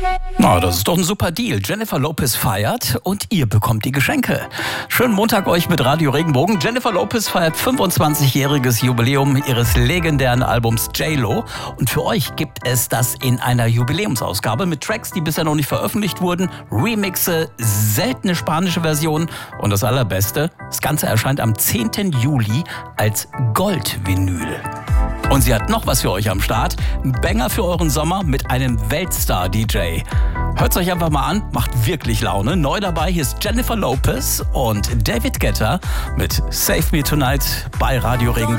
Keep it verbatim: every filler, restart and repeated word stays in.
Na, das ist doch ein super Deal. Jennifer Lopez feiert und ihr bekommt die Geschenke. Schönen Montag euch mit Radio Regenbogen. Jennifer Lopez feiert fünfundzwanzigjähriges Jubiläum ihres legendären Albums J-Lo. Und für euch gibt es das in einer Jubiläumsausgabe mit Tracks, die bisher noch nicht veröffentlicht wurden, Remixe, seltene spanische Versionen und das Allerbeste, das Ganze erscheint am zehnten Juli als Goldvinyl. Und sie hat noch was für euch am Start. Ein Banger für euren Sommer mit einem Weltstar-D J. Hört's euch einfach mal an, macht wirklich Laune. Neu dabei, hier ist Jennifer Lopez und David Guetta mit Save Me Tonight bei Radio Regenbogen.